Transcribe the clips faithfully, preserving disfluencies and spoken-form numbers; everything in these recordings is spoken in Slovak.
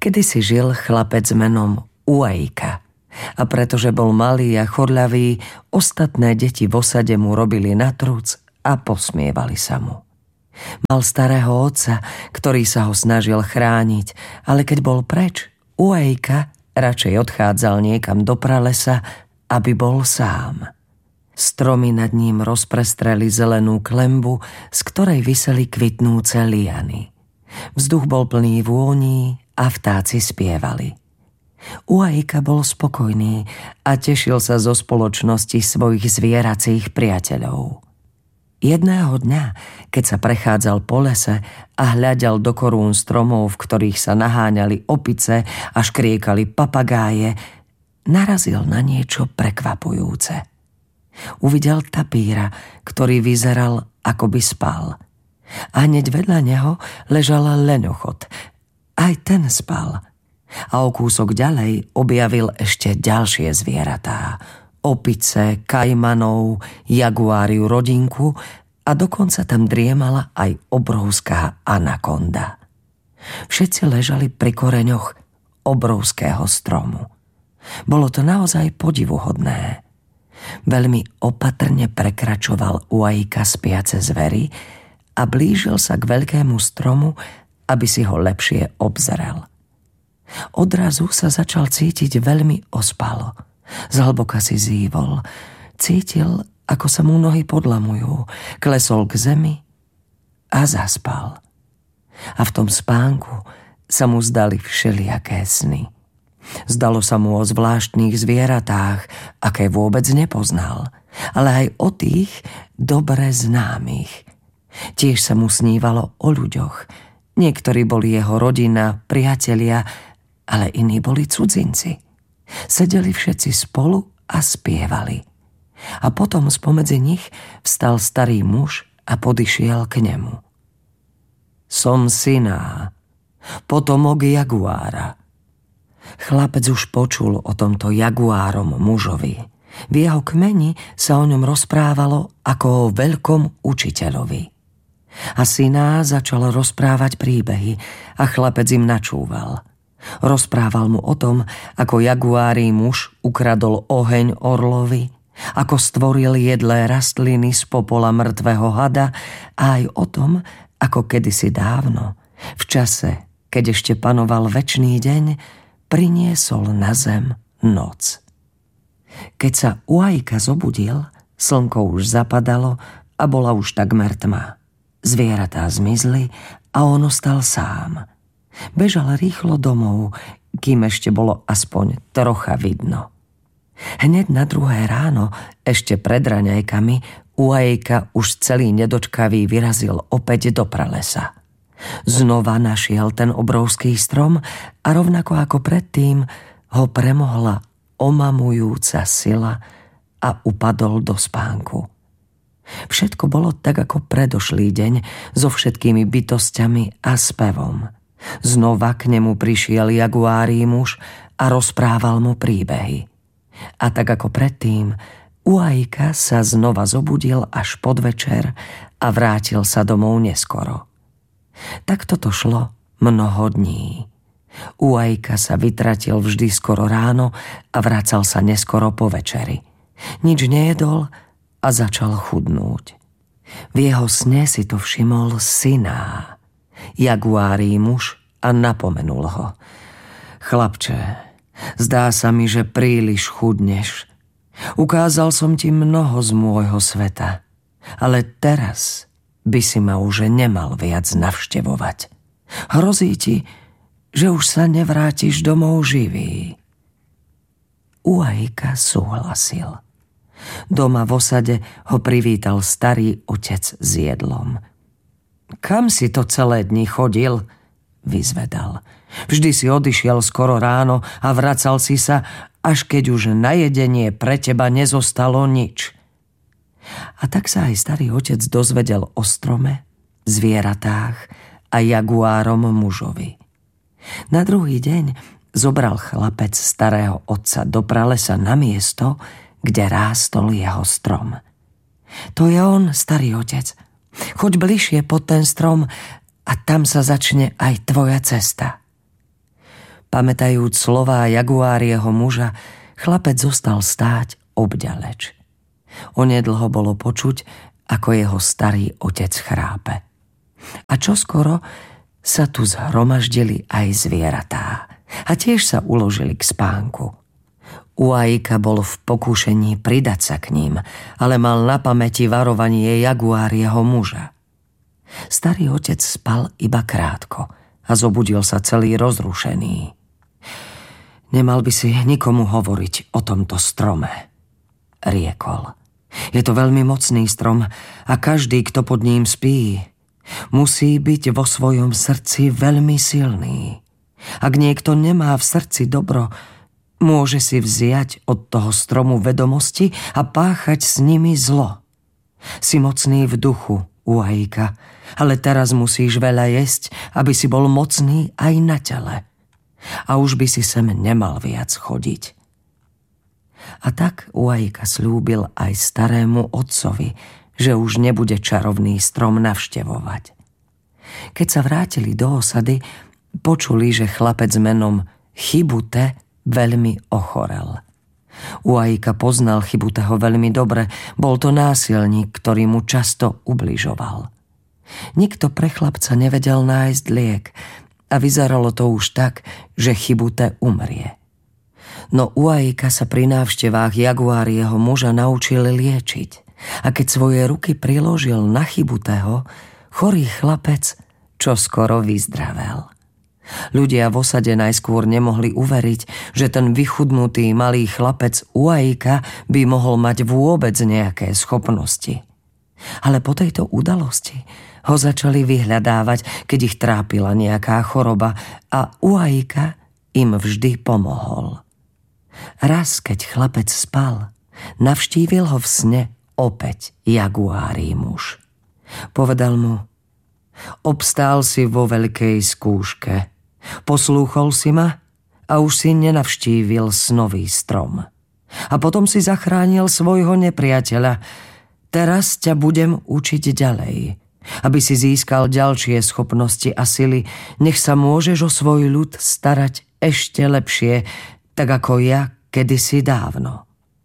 Kedysi žil chlapec menom Uajka a pretože bol malý a chorľavý, ostatné deti v osade mu robili na truc a posmievali sa mu. Mal starého otca, ktorý sa ho snažil chrániť, ale keď bol preč, Uajka radšej odchádzal niekam do pralesa, aby bol sám. Stromy nad ním rozprestreli zelenú klembu, z ktorej viseli kvitnúce liany. Vzduch bol plný vôní a vtáci spievali. Uajka bol spokojný a tešil sa zo spoločnosti svojich zvieracích priateľov. Jedného dňa, keď sa prechádzal po lese a hľadal do korún stromov, v ktorých sa naháňali opice a škriekali papagáje, narazil na niečo prekvapujúce. Uvidel tapíra, ktorý vyzeral, ako by spal. A hneď vedľa neho ležal leňochod. Aj ten spal. A o kúsok ďalej objavil ešte ďalšie zvieratá. Opice, kajmanov, jaguáriu rodinku a dokonca tam driemala aj obrovská anakonda. Všetci ležali pri koreňoch obrovského stromu. Bolo to naozaj podivuhodné. Veľmi opatrne prekračoval Uajka spiace zvery a blížil sa k veľkému stromu, aby si ho lepšie obzrel. Odrazu sa začal cítiť veľmi ospalo. Zhlboka si zývol. Cítil, ako sa mu nohy podlamujú. Klesol k zemi a zaspal. A v tom spánku sa mu zdali všelijaké sny. Zdalo sa mu o zvláštnych zvieratách, aké vôbec nepoznal, ale aj o tých dobre známych. Tiež sa mu snívalo o ľuďoch. Niektorí boli jeho rodina, priatelia, ale iní boli cudzinci. Sedeli všetci spolu a spievali. A potom spomedzi nich vstal starý muž a podišiel k nemu. Som Siná, potomok jaguára. Chlapec už počul o tomto jaguárom mužovi. V jeho kmeni sa o ňom rozprávalo ako o veľkom učiteľovi. A Siná začal rozprávať príbehy a chlapec im načúval. Rozprával mu o tom, ako jaguári muž ukradol oheň orlovi, ako stvoril jedlé rastliny z popola mŕtvého hada a aj o tom, ako kedysi dávno, v čase, keď ešte panoval večný deň, priniesol na zem noc. Keď sa Uajka zobudil, slnko už zapadalo a bola už takmer tma. Zvieratá zmizli a on ostal sám. Bežal rýchlo domov, kým ešte bolo aspoň trocha vidno. Hneď na druhé ráno, ešte pred raňajkami, Uajka už celý nedočkavý vyrazil opäť do pralesa. Znova našiel ten obrovský strom a rovnako ako predtým ho premohla omamujúca sila a upadol do spánku. Všetko bolo tak ako predošlý deň so všetkými bytosťami a spevom. Znova k nemu prišiel jaguári muž a rozprával mu príbehy. A tak ako predtým, Uajka sa znova zobudil až podvečer a vrátil sa domov neskoro. Tak toto šlo mnoho dní. Uajka sa vytratil vždy skoro ráno a vracal sa neskoro po večeri. Nič nejedol a začal chudnúť. V jeho sne si to všimol Siná, jaguári muž, a napomenul ho. Chlapče, zdá sa mi, že príliš chudneš. Ukázal som ti mnoho z môjho sveta, ale teraz by si ma už nemal viac navštevovať. Hrozí ti, že už sa nevrátiš domov živý. Uajka súhlasil. Doma v osade ho privítal starý otec s jedlom. Kam si to celé dni chodil? Vyzvedal. Vždy si odišiel skoro ráno a vracal si sa, až keď už na jedenie pre teba nezostalo nič. A tak sa aj starý otec dozvedel o strome, zvieratách a jaguárom mužovi. Na druhý deň zobral chlapec starého otca do pralesa na miesto, kde rástol jeho strom. To je on, starý otec. Choď bližšie pod ten strom a tam sa začne aj tvoja cesta. Pamätajúc slová jaguárieho muža, chlapec zostal stáť obďaleč. Onedlho bolo počuť, ako jeho starý otec chrápe. A čoskoro sa tu zhromaždili aj zvieratá a tiež sa uložili k spánku. Uaika bol v pokúšení pridať sa k ním, ale mal na pamäti varovanie jaguárieho muža. Starý otec spal iba krátko a zobudil sa celý rozrušený. Nemal by si nikomu hovoriť o tomto strome, riekol. Je to veľmi mocný strom a každý, kto pod ním spí, musí byť vo svojom srdci veľmi silný. Ak niekto nemá v srdci dobro, môže si vziať od toho stromu vedomosti a páchať s nimi zlo. Si mocný v duchu, Uaika, ale teraz musíš veľa jesť, aby si bol mocný aj na tele. A už by si sem nemal viac chodiť. A tak Uaika slúbil aj starému otcovi, že už nebude čarovný strom navštevovať. Keď sa vrátili do osady, počuli, že chlapec menom Chibute veľmi ochorel. Uaika poznal Chibuteho veľmi dobre, bol to násilník, ktorý mu často ubližoval. Nikto pre chlapca nevedel nájsť liek a vyzeralo to už tak, že Chibute umrie. No Uaika sa pri návštevách jaguárieho muža naučil liečiť a keď svoje ruky priložil na Chibuteho, chorý chlapec čoskoro vyzdravel. Ľudia v osade najskôr nemohli uveriť, že ten vychudnutý malý chlapec Uaika by mohol mať vôbec nejaké schopnosti. Ale po tejto udalosti ho začali vyhľadávať, keď ich trápila nejaká choroba a Uaika im vždy pomohol. Raz, keď chlapec spal, navštívil ho v sne opäť jaguárí muž. Povedal mu: obstál si vo veľkej skúške, poslúchol si ma a už si nenavštívil snový strom. A potom si zachránil svojho nepriateľa. Teraz ťa budem učiť ďalej, aby si získal ďalšie schopnosti a sily. Nech sa môžeš o svoj ľud starať ešte lepšie, tak ako ja kedysi dávno.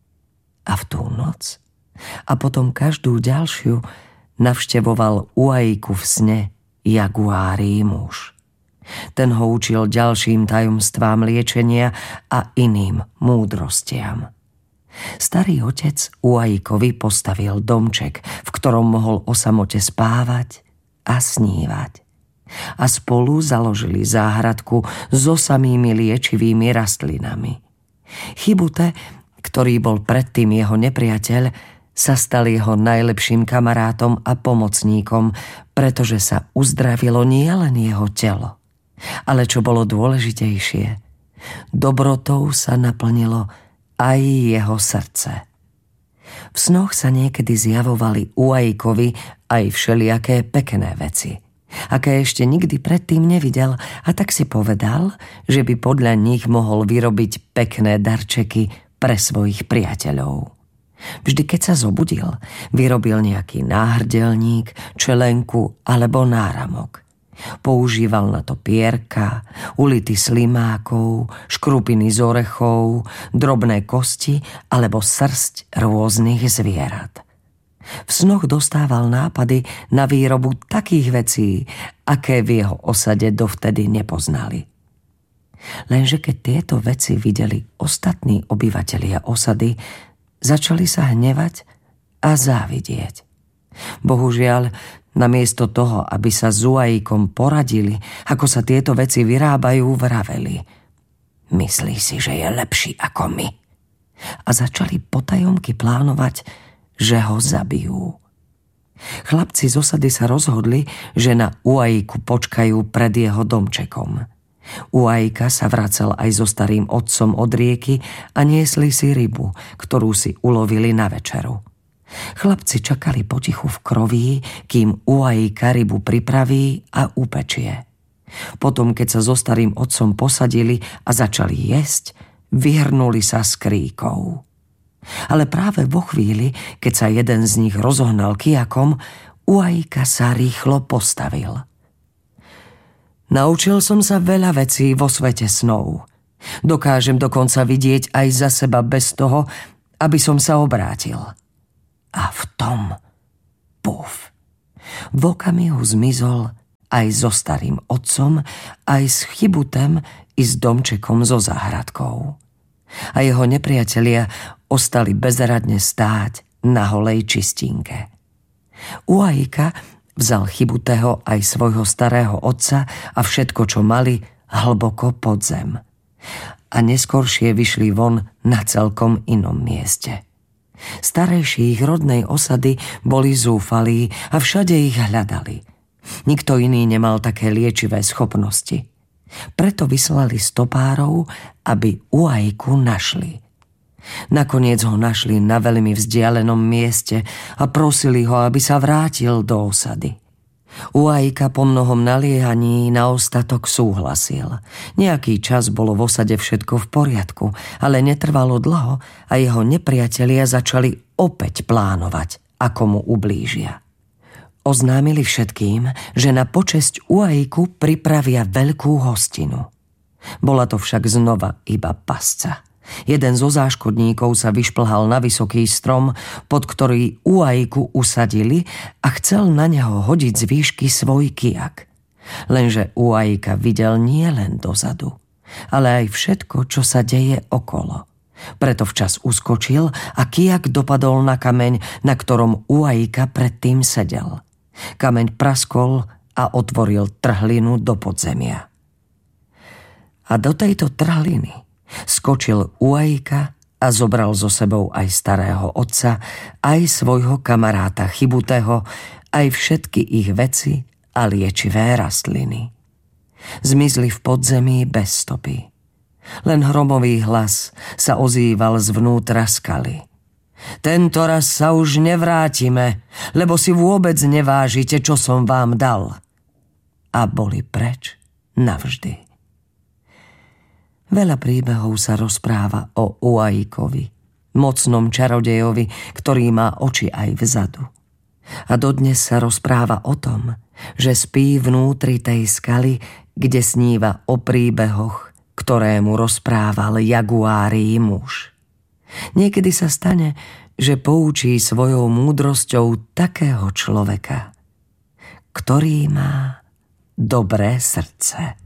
A v tú noc a potom každú ďalšiu navštevoval Uaiku v sne jaguárí muž. Ten ho učil ďalším tajomstvám liečenia a iným múdrostiam. Starý otec Uaikovi postavil domček, v ktorom mohol o samote spávať a snívať. A spolu založili záhradku so samými liečivými rastlinami. Chibute, ktorý bol predtým jeho nepriateľ, sa stal jeho najlepším kamarátom a pomocníkom, pretože sa uzdravilo nielen jeho telo, ale čo bolo dôležitejšie, dobrotou sa naplnilo aj jeho srdce. V snoch sa niekedy zjavovali Uaikovi aj všelijaké pekné veci, aké ešte nikdy predtým nevidel, a tak si povedal, že by podľa nich mohol vyrobiť pekné darčeky pre svojich priateľov. Vždy, keď sa zobudil, vyrobil nejaký náhrdelník, čelenku alebo náramok. Používal na to pierka, ulity slimákov, škrupiny z orechov, drobné kosti alebo srsť rôznych zvierat. V snoch dostával nápady na výrobu takých vecí, aké v jeho osade dovtedy nepoznali. Lenže keď tieto veci videli ostatní obyvatelia osady, začali sa hnevať a závidieť. Bohužiaľ, namiesto toho, aby sa s Uaikom poradili, ako sa tieto veci vyrábajú, vraveli: myslí si, že je lepší ako my. A začali potajomky plánovať, že ho zabijú. Chlapci z osady sa rozhodli, že na Uaiku počkajú pred jeho domčekom. Uaika sa vracal aj so starým otcom od rieky a niesli si rybu, ktorú si ulovili na večeru. Chlapci čakali potichu v kroví, kým Uaika rybu pripraví a upečie. Potom, keď sa so starým otcom posadili a začali jesť, vyhrnuli sa s kríkou. Ale práve vo chvíli, keď sa jeden z nich rozohnal kijakom, Uaika sa rýchlo postavil. Naučil som sa veľa vecí vo svete snov. Dokážem dokonca vidieť aj za seba bez toho, aby som sa obrátil. A v tom, puf, v okamihu zmizol aj so starým otcom, aj s Chibutem i s domčekom so záhradkou. A jeho nepriatelia ostali bezradne stáť na holej čistínke. Uaika vzal Chibutého aj svojho starého otca a všetko, čo mali, hlboko pod zem. A neskoršie vyšli von na celkom inom mieste. Starejší ich rodnej osady boli zúfalí a všade ich hľadali. Nikto iný nemal také liečivé schopnosti. Preto vyslali stopárov, aby Uaiku našli. Nakoniec ho našli na veľmi vzdialenom mieste a prosili ho, aby sa vrátil do osady. Uaika po mnohom naliehaní na ostatok súhlasil. Nejaký čas bolo v osade všetko v poriadku, ale netrvalo dlho a jeho nepriatelia začali opäť plánovať, ako mu ublížia. Oznámili všetkým, že na počesť Uaiku pripravia veľkú hostinu. Bola to však znova iba pasca. Jeden zo záškodníkov sa vyšplhal na vysoký strom, pod ktorý Uaiku usadili a chcel na neho hodiť z výšky svoj kijak. Lenže Uaika videl nie len dozadu, ale aj všetko, čo sa deje okolo. Preto včas uskočil a kijak dopadol na kameň, na ktorom Uaika predtým sedel. Kameň praskol a otvoril trhlinu do podzemia. A do tejto trhliny skočil Uaika a zobral so sebou aj starého otca, aj svojho kamaráta Chibutého, aj všetky ich veci a liečivé rastliny. Zmizli v podzemí bez stopy. Len hromový hlas sa ozýval zvnútra skaly. Tento raz sa už nevrátime, lebo si vôbec nevážite, čo som vám dal. A boli preč navždy. Veľa príbehov sa rozpráva o Uaikovi, mocnom čarodejovi, ktorý má oči aj vzadu. A dodnes sa rozpráva o tom, že spí vnútri tej skaly, kde sníva o príbehoch, ktoré mu rozprával jaguárií muž. Niekedy sa stane, že poučí svojou múdrosťou takého človeka, ktorý má dobré srdce.